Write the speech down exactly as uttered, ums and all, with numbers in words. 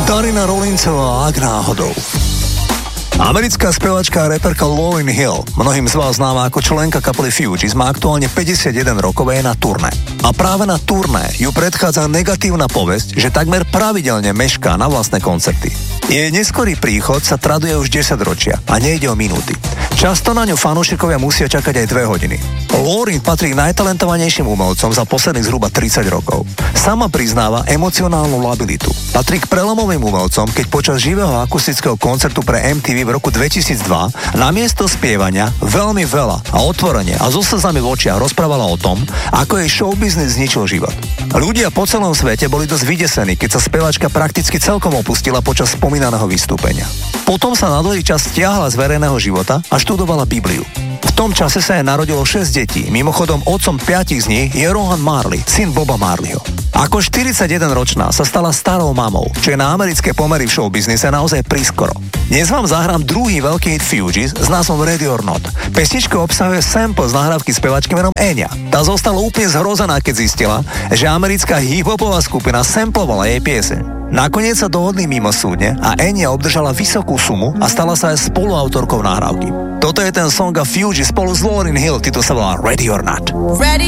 Darina Rollincová, ak náhodou. Americká spevačka a reperka Lauryn Hill, mnohým z vás známa ako členka kapely Fugees, má aktuálne päťdesiatjeden rokov a je na turné. A práve na turné ju predchádza negatívna povesť, že takmer pravidelne mešká na vlastné koncerty. Jej neskorý príchod sa traduje už desaťročia a nejde o minúty. Často na ňu fanúšikovia musia čakať aj dve hodiny. Lauryn patrí k najtalentovanejším umelcom za posledných zhruba tridsať rokov. Sama priznáva emocionálnu labilitu. Patrí k prelomovým umelcom, keď počas živého akustického koncertu pre em tí ví v roku dvetisícdva namiesto spievania veľmi veľa a otvorene a so slzami v očiach rozprávala o tom, ako jej showbiznis zničil život. Ľudia po celom svete boli dosť vydesení, keď sa spevačka prakticky celkom opustila počas spomínaného vystúpenia. Potom sa na dlhý čas stiahla z verejného života a študovala Bibliu. V tom čase sa jej narodilo šesť detí, mimochodom otcom piatich z nich je Rohan Marley, syn Boba Marleyho. Ako štyridsaťjedenročná sa stala starou mamou, čo je na americké pomery v showbiznise naozaj prískoro. Dnes vám zahrám druhý veľký hit Fugees s názvom Ready or Not. Pesnička obsahuje sample z nahrávky spevačky menom Enya. Tá zostala úplne zhrozená, keď zistila, že americká hip-hopová skupina samplovala jej pieseň. Nakoniec sa dohodli mimosúdne a Enya obdržala vysokú sumu a stala sa aj spoluautorkou nahrávky. Toto je ten song a Fugees spolu s Lauryn Hill, titul sa volá Ready or Not. Ready